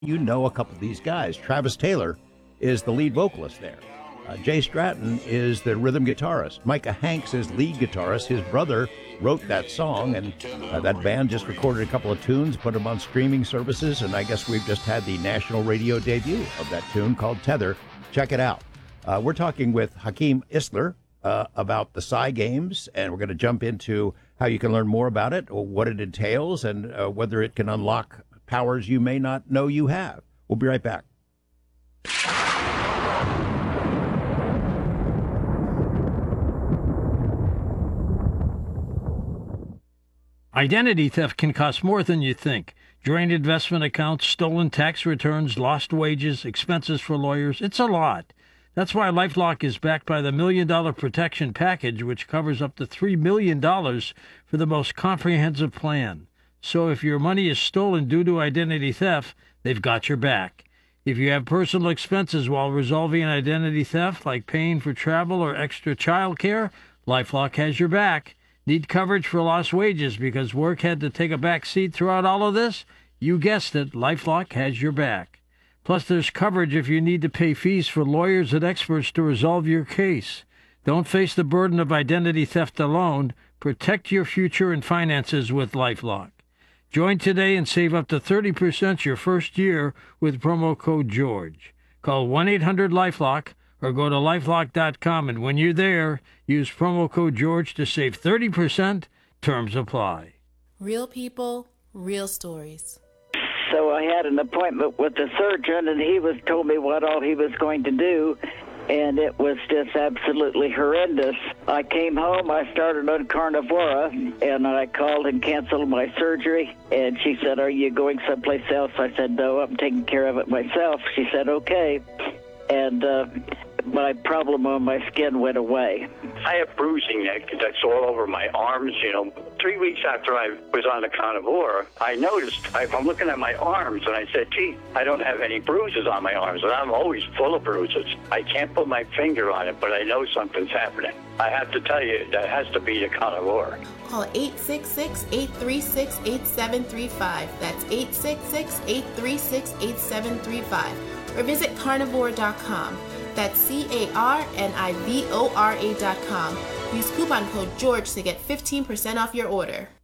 You know a couple of these guys. Travis Taylor is the lead vocalist there. Jay Stratton is the rhythm guitarist. Micah Hanks is lead guitarist. His brother wrote that song, and that band just recorded a couple of tunes, put them on streaming services, and I guess we've just had the national radio debut of that tune called Tether. Check it out. We're talking with Hakeem Isler about the Psy Games, and we're going to jump into how you can learn more about it, or what it entails, and whether it can unlock powers you may not know you have. We'll be right back. Identity theft can cost more than you think. Drained investment accounts, stolen tax returns, lost wages, expenses for lawyers. It's a lot. That's why LifeLock is backed by the $1 Million Protection Package, which covers up to $3 million for the most comprehensive plan. So if your money is stolen due to identity theft, they've got your back. If you have personal expenses while resolving identity theft, like paying for travel or extra child care, LifeLock has your back. Need coverage for lost wages because work had to take a back seat throughout all of this? You guessed it, LifeLock has your back. Plus, there's coverage if you need to pay fees for lawyers and experts to resolve your case. Don't face the burden of identity theft alone. Protect your future and finances with LifeLock. Join today and save up to 30% your first year with promo code GEORGE. Call 1-800-LifeLock or go to lifelock.com, and when you're there, use promo code GEORGE to save 30%. Terms apply. Real people, real stories. So I had an appointment with the surgeon, and he told me what all he was going to do, and it was just absolutely horrendous. I came home, I started on Carnivora, and I called and canceled my surgery, and she said, "Are you going someplace else?" I said, "No, I'm taking care of it myself." She said, "Okay." And my problem on my skin went away. I have bruising that's all over my arms. 3 weeks after I was on the Carnivora, I noticed, I'm looking at my arms, and I said, gee, I don't have any bruises on my arms, and I'm always full of bruises. I can't put my finger on it, but I know something's happening. I have to tell you, that has to be the Carnivora. Call 866-836-8735. That's 866-836-8735. Or visit carnivora.com. That's carnivora.com. Use coupon code GEORGE to get 15% off your order.